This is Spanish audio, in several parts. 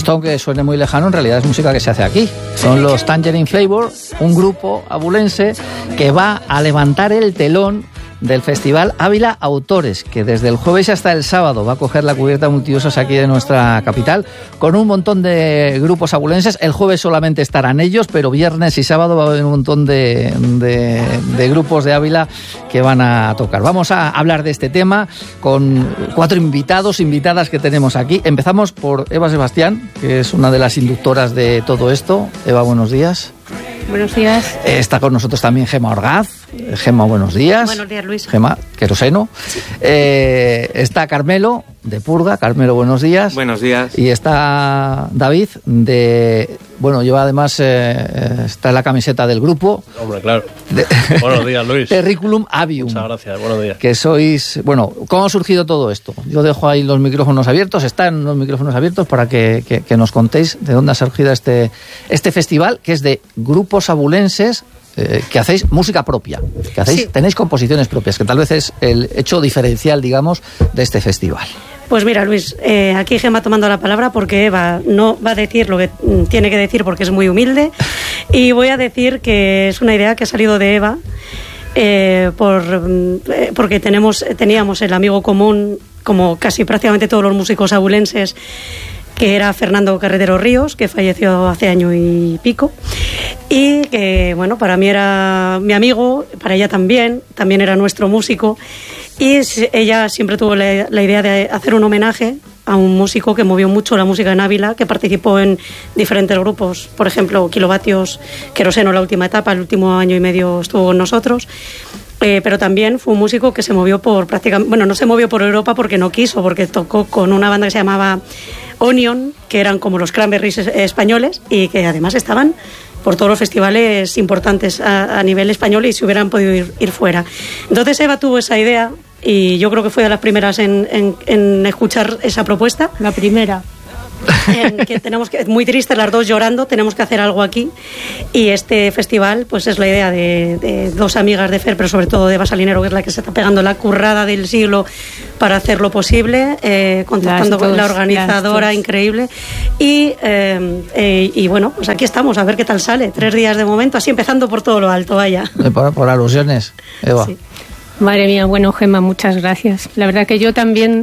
Esto, aunque suene muy lejano, en realidad es música que se hace aquí. Son los Tangerine Flavor, un grupo abulense que va a levantar el telón del Festival Ávila Autores, que desde el jueves hasta el sábado va a coger la cubierta multiusos aquí de nuestra capital, con un montón de grupos abulenses. El jueves solamente estarán ellos, pero viernes y sábado va a haber un montón de grupos de Ávila que van a tocar. Vamos a hablar de este tema con 4 invitadas que tenemos aquí. Empezamos por Eva Sebastián, que es una de las inductoras de todo esto. Eva, buenos días. Buenos días. Está con nosotros también Gemma Orgaz. Gemma, buenos días. Buenos días, Luis. Gemma, queroseno. Sí. Está Carmelo, de Purga. Carmelo, buenos días. Buenos días. Y está David, lleva además, está en la camiseta del grupo. Hombre, claro. Buenos días, Luis. Terriculum Avium. Muchas gracias, buenos días. Que sois, ¿cómo ha surgido todo esto? Yo dejo ahí los micrófonos abiertos, están los micrófonos abiertos para que nos contéis de dónde ha surgido este festival, que es de grupos abulenses, que hacéis música propia, tenéis composiciones propias, que tal vez es el hecho diferencial, digamos, de este festival. Pues mira, Luis, aquí Gemma tomando la palabra, porque Eva no va a decir lo que tiene que decir porque es muy humilde, y voy a decir que es una idea que ha salido de Eva, porque teníamos el amigo común, como casi prácticamente todos los músicos abulenses, que era Fernando Carretero Ríos, que falleció hace año y pico, y que, para mí era mi amigo, para ella también era nuestro músico, y ella siempre tuvo la idea de hacer un homenaje a un músico que movió mucho la música en Ávila, que participó en diferentes grupos, por ejemplo, Kilovatios, Queroseno, la última etapa, el último año y medio estuvo con nosotros. Pero también fue un músico que se movió no se movió por Europa porque no quiso, porque tocó con una banda que se llamaba Onion, que eran como los Cranberries españoles, y que además estaban por todos los festivales importantes a nivel español, y si hubieran podido ir fuera. Entonces Eva tuvo esa idea, y yo creo que fue de las primeras en escuchar esa propuesta. La primera. Que tenemos que, muy tristes las dos llorando, tenemos que hacer algo aquí, y este festival pues es la idea de dos amigas de Fer, pero sobre todo de Eva Salinero, que es la que se está pegando la currada del siglo para hacerlo posible, contactando con la organizadora increíble, y pues aquí estamos a ver qué tal sale. 3 días de momento, así empezando por todo lo alto, vaya. Por alusiones, Eva. Sí. Madre mía, bueno, Gemma, muchas gracias. La verdad que yo también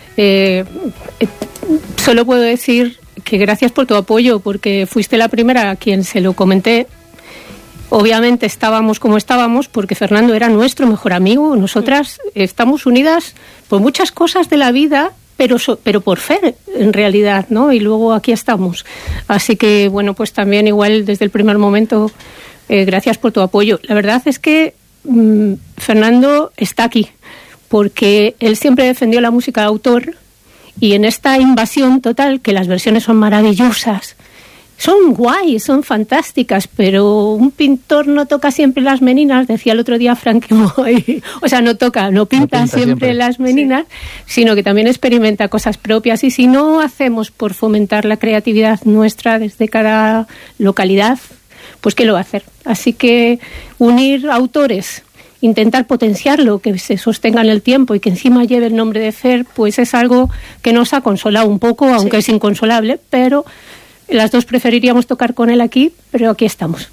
solo puedo decir que gracias por tu apoyo, porque fuiste la primera a quien se lo comenté. Obviamente estábamos como estábamos porque Fernando era nuestro mejor amigo. Nosotras estamos unidas por muchas cosas de la vida, pero por Fer, en realidad, ¿no? Y luego aquí estamos. Así que, pues también igual desde el primer momento, gracias por tu apoyo. La verdad es que Fernando está aquí porque él siempre defendió la música de autor, y en esta invasión total, que las versiones son maravillosas, son guay, son fantásticas, pero un pintor no toca siempre las meninas, decía el otro día Frank Moy. O sea, no pinta siempre las meninas, sí, sino que también experimenta cosas propias, y si no hacemos por fomentar la creatividad nuestra desde cada localidad, pues ¿qué lo va a hacer? Así que unir autores, intentar potenciarlo, que se sostenga en el tiempo y que encima lleve el nombre de Fer, pues es algo que nos ha consolado un poco, aunque es inconsolable, pero las dos preferiríamos tocar con él aquí, pero aquí estamos.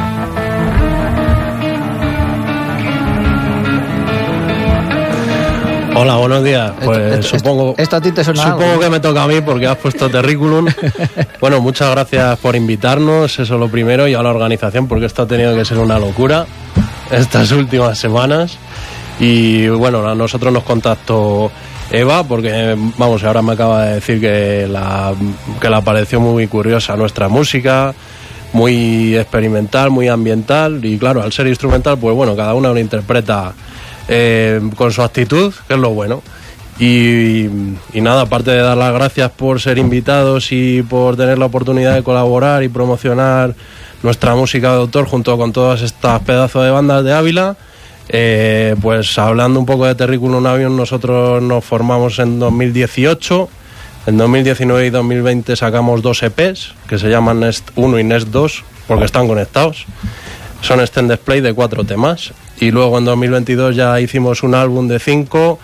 Hola, buenos días. Pues supongo a ti te suena algo, ¿no? Que me toca a mí porque has puesto Terriculum. Bueno, muchas gracias por invitarnos, eso es lo primero, y a la organización, porque esto ha tenido que ser una locura estas últimas semanas. Y a nosotros nos contactó Eva, porque ahora me acaba de decir que le pareció muy curiosa nuestra música, muy experimental, muy ambiental, y claro, al ser instrumental, pues cada uno lo interpreta con su actitud, que es lo bueno. Y nada, aparte de dar las gracias por ser invitados y por tener la oportunidad de colaborar y promocionar nuestra música de autor junto con todas estas pedazos de bandas de Ávila, pues hablando un poco de Terriculum Avium, nosotros nos formamos en 2018. En 2019 y 2020 sacamos 2 EPs que se llaman Nest 1 y Nest 2 porque están conectados. Son extended play de 4 temas. Y luego en 2022 ya hicimos un álbum de 5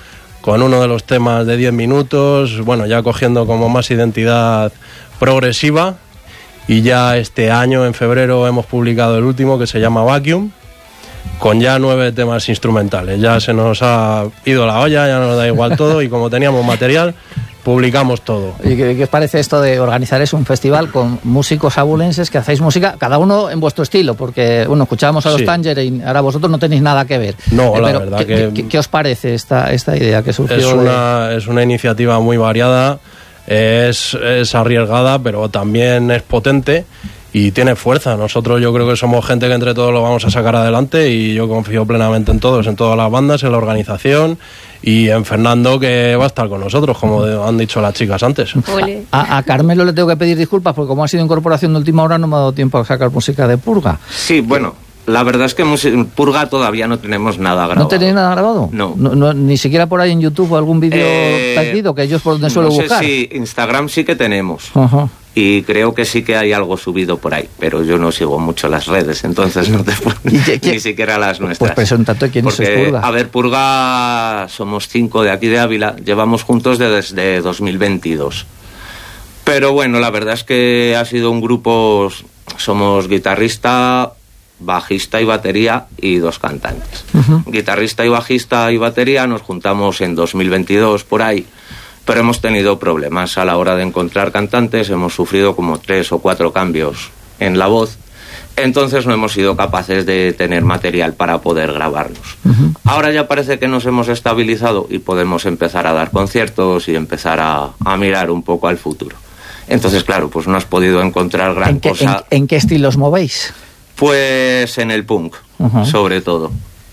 con uno de los temas de 10 minutos, bueno, ya cogiendo como más identidad progresiva, y ya este año, en febrero, hemos publicado el último, que se llama Vacuum, con ya 9 temas instrumentales. Ya se nos ha ido la olla, ya nos da igual todo, y como teníamos material, publicamos todo. ¿Y qué os parece esto de organizar un festival con músicos abulenses que hacéis música, cada uno en vuestro estilo? Porque, bueno, escuchábamos a los Tangerine, ahora vosotros no tenéis nada que ver. No, la verdad que... ¿Qué os parece esta idea que surgió? Es una iniciativa muy variada, es arriesgada, pero también es potente y tiene fuerza. Nosotros, yo creo que somos gente que entre todos lo vamos a sacar adelante, y yo confío plenamente en todos, en todas las bandas, en la organización y en Fernando, que va a estar con nosotros, como han dicho las chicas antes. A Carmelo le tengo que pedir disculpas porque, como ha sido incorporación de última hora, no me ha dado tiempo a sacar música de Purga. Sí, bueno, la verdad es que Purga todavía no tenemos nada grabado. ¿No tenéis nada grabado? No. Ni siquiera por ahí en YouTube o algún vídeo perdido, que yo es por donde suelo buscar. Sí, Instagram sí que tenemos. Ajá. Y creo que sí que hay algo subido por ahí, pero yo no sigo mucho las redes, entonces no te puedo, ni siquiera las nuestras. Pues preséntate, ¿quién es Purga? A ver, Purga somos 5 de aquí de Ávila, llevamos juntos desde 2022. Pero bueno, la verdad es que ha sido un grupo, somos guitarrista, bajista y batería y 2 cantantes. Guitarrista y bajista y batería nos juntamos en 2022 por ahí. Pero hemos tenido problemas a la hora de encontrar cantantes, hemos sufrido como 3 o 4 cambios en la voz, entonces no hemos sido capaces de tener material para poder grabarnos. Ahora ya parece que nos hemos estabilizado y podemos empezar a dar conciertos y empezar a mirar un poco al futuro. Entonces, claro, pues no has podido encontrar gran cosa. ¿En qué estilos movéis? Pues en el punk, sobre todo.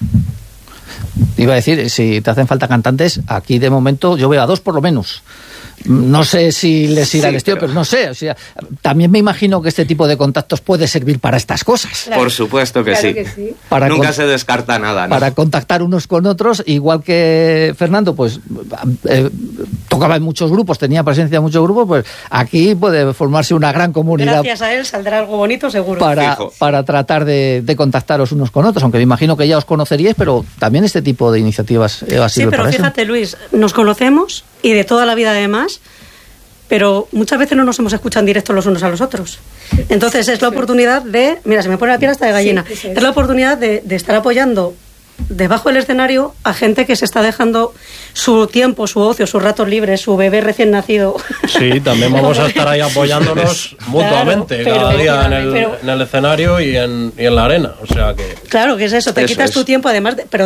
Iba a decir, si te hacen falta cantantes, aquí de momento yo veo a 2 por lo menos. No sé si les irá el estilo, pero no sé. O sea, también me imagino que este tipo de contactos puede servir para estas cosas. Claro, por supuesto que sí. Nunca se descarta nada, ¿no? Para contactar unos con otros, igual que Fernando, pues tocaba en muchos grupos, tenía presencia en muchos grupos, pues aquí puede formarse una gran comunidad. Gracias a él saldrá algo bonito, seguro. Para tratar de contactaros unos con otros, aunque me imagino que ya os conoceríais, pero también este tipo de iniciativas va a servir para eso. Sí, pero fíjate, Luis, nos conocemos y de toda la vida además, pero muchas veces no nos hemos escuchado en directo los unos a los otros. Entonces es la oportunidad de... Mira, se me pone la piel hasta de gallina. Sí, es la oportunidad de estar apoyando debajo del escenario a gente que se está dejando su tiempo, su ocio, sus ratos libres, su bebé recién nacido. Sí, también vamos a estar ahí apoyándonos mutuamente, cada día en el escenario y en la arena, o sea que... Claro, que es eso, te quitas tu tiempo, además, pero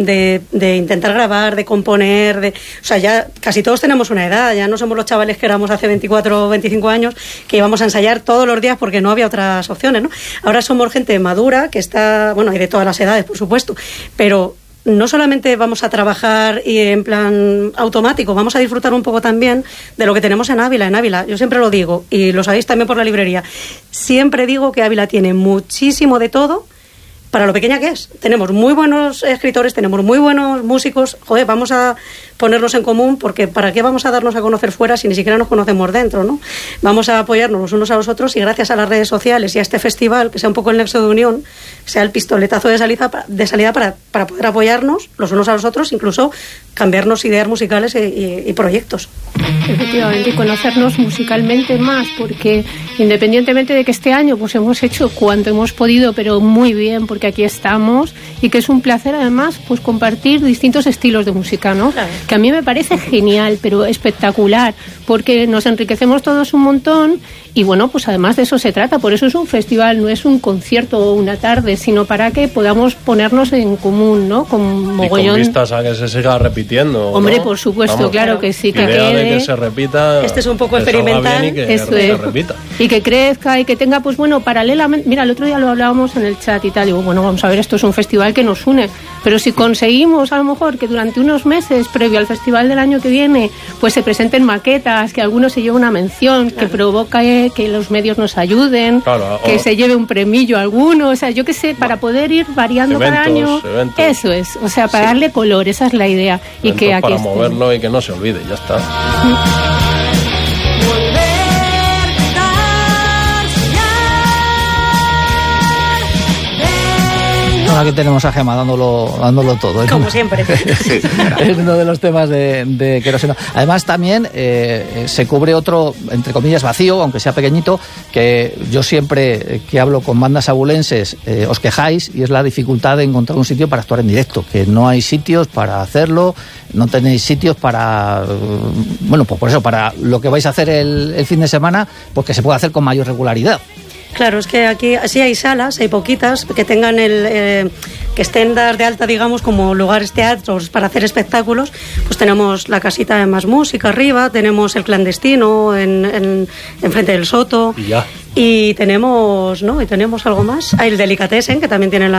de intentar grabar, de componer, o sea, ya casi todos tenemos una edad, ya no somos los chavales que éramos hace 24 o 25 años, que íbamos a ensayar todos los días porque no había otras opciones, ¿no? Ahora somos gente madura, que está, bueno, hay de todas las edades, por supuesto, pero no solamente vamos a trabajar y en plan automático, vamos a disfrutar un poco también de lo que tenemos en Ávila. En Ávila, yo siempre lo digo, y lo sabéis también por la librería, siempre digo que Ávila tiene muchísimo de todo para lo pequeña que es. Tenemos muy buenos escritores, tenemos muy buenos músicos. Joder, vamos a ponernos en común, porque ¿para qué vamos a darnos a conocer fuera si ni siquiera nos conocemos dentro, ¿no? Vamos a apoyarnos los unos a los otros, y gracias a las redes sociales y a este festival, que sea un poco el nexo de unión, sea el pistoletazo de salida para poder apoyarnos los unos a los otros, incluso cambiarnos ideas musicales y proyectos. Efectivamente, y conocernos musicalmente más, porque independientemente de que este año pues hemos hecho cuanto hemos podido, pero muy bien, porque aquí estamos, y que es un placer además pues compartir distintos estilos de música, ¿no? Claro. Que a mí me parece genial, pero espectacular, porque nos enriquecemos todos un montón, y bueno, pues además de eso se trata. Por eso es un festival, no es un concierto o una tarde, sino para que podamos ponernos en común, ¿no? Con mogollón. Y con vistas a que se siga repitiendo, hombre, ¿no? Por supuesto, vamos, claro que sí, que idea de que se repita. Este es un poco experimental. Y que eso se repita. Y que crezca y que tenga, pues bueno, paralelamente. Mira, el otro día lo hablábamos en el chat y tal. Digo, bueno, vamos a ver, esto es un festival que nos une. Pero si conseguimos, a lo mejor, que durante unos meses, previo al festival del año que viene, pues se presenten maquetas, que alguno se lleve una mención, claro, que provoque que los medios nos ayuden, claro, que se lleve un premillo alguno, o sea, yo qué sé, para poder ir variando cada año. Eso es, o sea, para darle color, esa es la idea. Y que aquí para moverlo y que no se olvide, ya está. aquí tenemos a Gemma dándolo todo. Como siempre. Es uno de los temas de Queroseno. Además, también se cubre otro, entre comillas, vacío, aunque sea pequeñito, que yo siempre que hablo con bandas abulenses os quejáis, y es la dificultad de encontrar un sitio para actuar en directo, que no hay sitios para hacerlo, no tenéis sitios para... Bueno, pues por eso, para lo que vais a hacer el fin de semana, pues que se pueda hacer con mayor regularidad. Claro, es que aquí sí hay salas, hay poquitas, que tengan que estén dadas de alta, digamos, como lugares teatros para hacer espectáculos. Pues tenemos la casita de Más Música arriba, tenemos el Clandestino en frente del Soto. Y ya. Y tenemos, ¿no? Y tenemos algo más. Hay el Delicatessen, que también tiene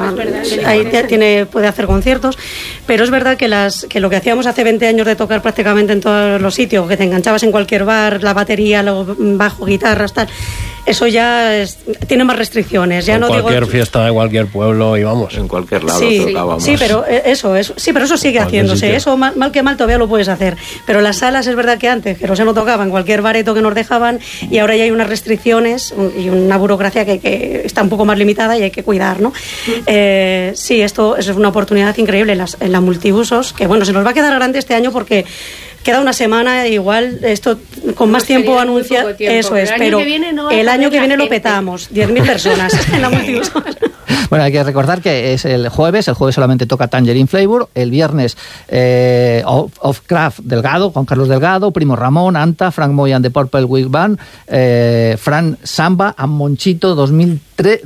puede hacer conciertos. Pero es verdad que lo que hacíamos hace 20 años de tocar prácticamente en todos los sitios, que te enganchabas en cualquier bar, la batería, luego bajo, guitarras, tal, eso ya tiene más restricciones. Ya en no cualquier digo, fiesta de cualquier pueblo íbamos. En cualquier lado tocábamos. Sí, pero eso sigue haciéndose. Sitio. Eso mal que mal todavía lo puedes hacer. Pero las salas es verdad que antes Queroseno tocaba en cualquier bareto que nos dejaban, y ahora ya hay unas restricciones y una burocracia que está un poco más limitada y hay que cuidar, ¿no? Sí, eso es una oportunidad increíble en la multiusos, que bueno, se nos va a quedar grande este año porque queda una semana, igual esto con más tiempo anuncia, eso es, pero el año que viene lo petamos, 10.000 personas en la multiusos. Bueno, hay que recordar que es el jueves solamente toca Tangerine Flavor, el viernes Of Craft Delgado, Juan Carlos Delgado, Primo Ramón, Anta, Frank Moy and the Purple Wig Band, Fran Samba, Monchito 203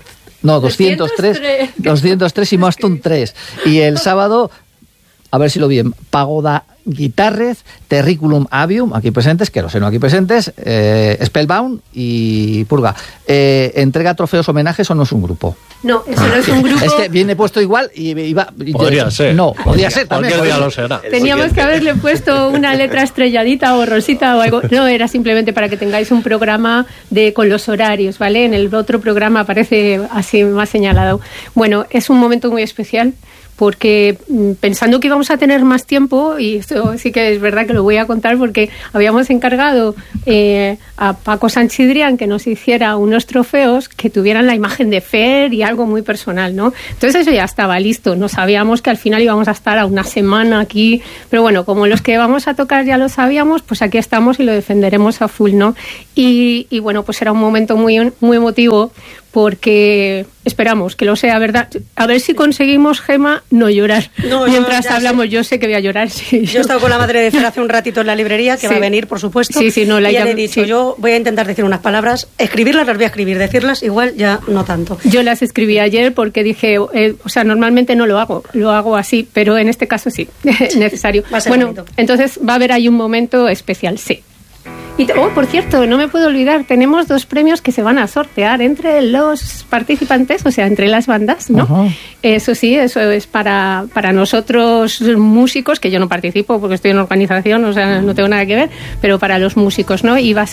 y Moston 3. Y el sábado, a ver si lo vi bien, Pagoda Guitarrez, Terriculum Avium, aquí presentes, Queroseno aquí presentes, Spellbound y Purga. ¿Entrega trofeos, homenajes o no es un grupo? No, eso no es un grupo. Es que viene puesto igual y iba... Podría ser. No, podría ser también. Cualquier día lo será. Teníamos que haberle puesto una letra estrelladita o rosita o algo. No, era simplemente para que tengáis un programa con los horarios, ¿vale? En el otro programa aparece así más señalado. Bueno, es un momento muy especial, porque pensando que íbamos a tener más tiempo, y esto sí que es verdad que lo voy a contar porque habíamos encargado a Paco Sanchidrián que nos hiciera unos trofeos que tuvieran la imagen de Fer y algo muy personal, ¿no? Entonces eso ya estaba listo, no sabíamos que al final íbamos a estar a una semana aquí, pero bueno, como los que vamos a tocar ya lo sabíamos, pues aquí estamos y lo defenderemos a full, ¿no? Y bueno, pues era un momento muy, muy emotivo, porque esperamos que lo sea verdad. A ver si conseguimos, Gema, no llorar. No, mientras hablamos, yo sé que voy a llorar. Sí. Yo he estado con la madre de Fer hace un ratito en la librería, que va a venir, por supuesto. Sí, no, y ya le he dicho, yo voy a intentar decir unas palabras, escribirlas las voy a escribir, decirlas igual ya no tanto. Yo las escribí ayer porque dije, normalmente no lo hago así, pero en este caso sí, es necesario. Bueno, bonito. Entonces va a haber ahí un momento especial, sí. Y, por cierto, no me puedo olvidar, tenemos 2 premios que se van a sortear entre los participantes, o sea, entre las bandas, ¿no? Uh-huh. Eso sí, eso es para nosotros músicos, que yo no participo porque estoy en organización, o sea, no tengo nada que ver, pero para los músicos, ¿no? Y va